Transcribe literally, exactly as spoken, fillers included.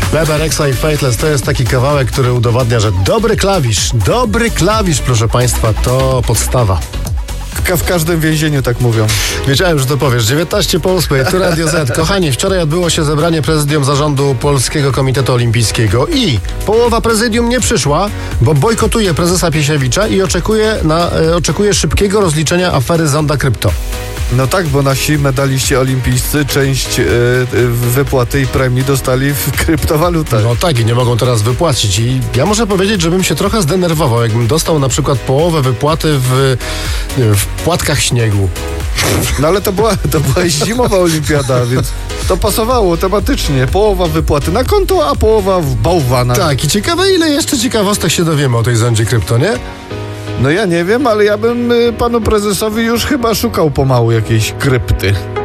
Bebe Rexha i Faithless to jest taki kawałek, który udowadnia, że dobry klawisz, dobry klawisz, proszę państwa, to podstawa. W każdym więzieniu tak mówią. Wiedziałem, że to powiesz. dziewiętnaście po ósmej, tu Radio Z. Kochani, wczoraj odbyło się zebranie prezydium zarządu Polskiego Komitetu Olimpijskiego i połowa prezydium nie przyszła, bo bojkotuje prezesa Piesiewicza i oczekuje, na, e, oczekuje szybkiego rozliczenia afery Zonda Krypto. No tak, bo nasi medaliści olimpijscy część e, wypłaty i premii dostali w kryptowalutach. No tak, i nie mogą teraz wypłacić. I ja muszę powiedzieć, żebym się trochę zdenerwował, jakbym dostał na przykład połowę wypłaty w, w płatkach śniegu. No ale to była, to była zimowa olimpiada, więc to pasowało tematycznie. Połowa wypłaty na konto, a połowa w bałwanach. Tak, i ciekawe, ile jeszcze ciekawostek się dowiemy o tej Zondzie Krypto, nie? No ja nie wiem, ale ja bym y, panu prezesowi już chyba szukał pomału jakiejś krypty.